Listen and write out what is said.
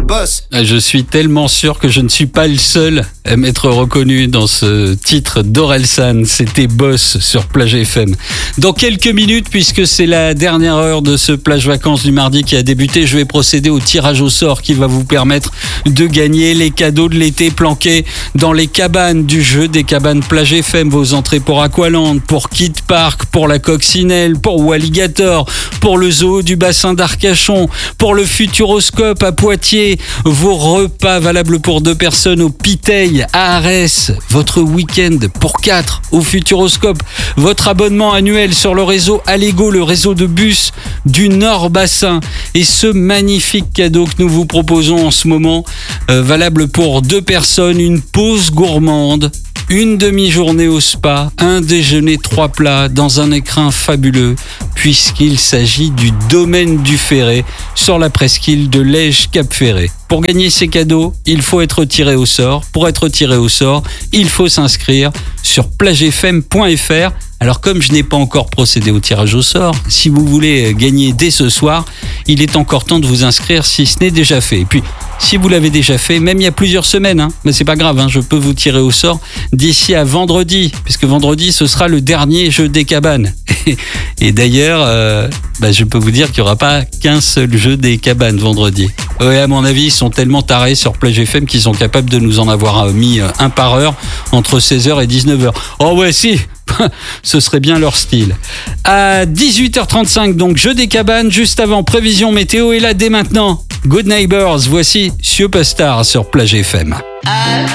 le boss. Je suis tellement sûr que je ne suis pas le seul à m'être reconnu dans ce titre d'Orelsan. C'était Boss sur Plage FM. Dans quelques minutes, puisque c'est la dernière heure de ce Plage Vacances du mardi qui a débuté, je vais procéder au tirage au sort qui va vous permettre de gagner les cadeaux de l'été planqués dans les cabanes du jeu des cabanes Plage FM. Vos entrées pour Aqualand, pour Kid Park, pour la Coccinelle, pour Walligator, pour le zoo du bassin d'Arcachon, pour le Futuroscope à Poitiers, vos repas valables pour 2 personnes au Piteil, à Arès, votre week-end pour 4 au Futuroscope, votre abonnement annuel sur le réseau Allego, le réseau de bus du Nord Bassin, et ce magnifique cadeau que nous vous proposons en ce moment, valable pour 2 personnes, une pause gourmande, une demi-journée au spa, un déjeuner 3 plats dans un écrin fabuleux, puisqu'il s'agit du domaine du Ferré sur la presqu'île de Lège-Cap-Ferré. Pour gagner ces cadeaux, il faut être tiré au sort. Pour être tiré au sort, il faut s'inscrire sur plagefm.fr. Alors comme je n'ai pas encore procédé au tirage au sort, si vous voulez gagner dès ce soir, il est encore temps de vous inscrire si ce n'est déjà fait. Et puis, si vous l'avez déjà fait, même il y a plusieurs semaines, mais c'est pas grave, je peux vous tirer au sort d'ici à vendredi, puisque vendredi, ce sera le dernier jeu des cabanes. Et d'ailleurs, je peux vous dire qu'il n'y aura pas qu'un seul jeu des cabanes vendredi. Ouais, à mon avis, ils sont tellement tarés sur Plage FM qu'ils sont capables de nous en avoir mis un par heure entre 16h et 19h. Oh ouais, si, ce serait bien leur style. À 18h35, donc, jeu des cabanes, juste avant, prévision météo. Et là, dès maintenant, Good Neighbors, voici Superstar sur Plage FM.